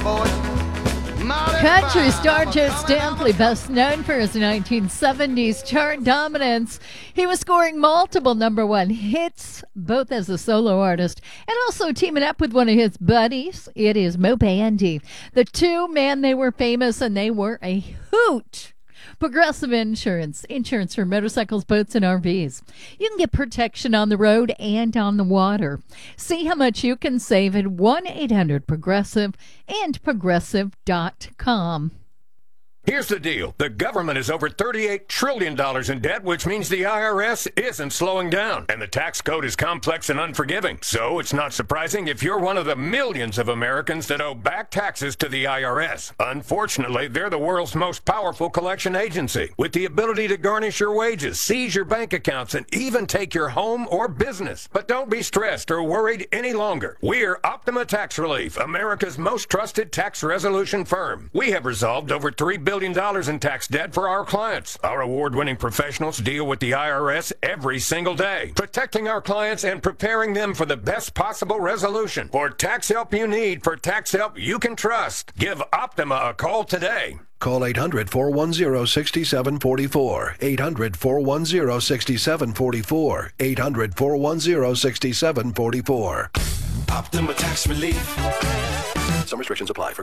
Country star Joe Stampley, best known for his 1970s chart dominance. He was scoring multiple number one hits, both as a solo artist and also teaming up with one of his buddies. It is Mo Bandy. The two, man, they were famous and they were a hoot. Progressive Insurance for motorcycles, boats, and RVs. You can get protection on the road and on the water. See how much you can save at 1-800-PROGRESSIVE and Progressive.com. Here's the deal. The government is over $38 trillion in debt, which means the IRS isn't slowing down. And the tax code is complex and unforgiving. So it's not surprising if you're one of the millions of Americans that owe back taxes to the IRS. Unfortunately, they're the world's most powerful collection agency, with the ability to garnish your wages, seize your bank accounts, and even take your home or business. But don't be stressed or worried any longer. We're Optima Tax Relief, America's most trusted tax resolution firm. We have resolved over $3 billion in tax debt for our clients. Our award-winning professionals deal with the IRS every single day, protecting our clients and preparing them for the best possible resolution. For tax help you need, for tax help you can trust, give Optima a call today. Call 800-410-6744. 800-410-6744. 800-410-6744. Optima Tax Relief. Some restrictions apply.